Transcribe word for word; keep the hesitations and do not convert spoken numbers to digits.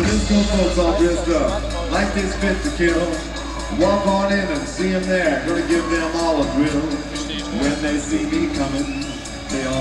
the disco folks all dressed up. Like this fit to kill. Walk on in and see them there. Gonna give them all a thrill. When they see me coming, they all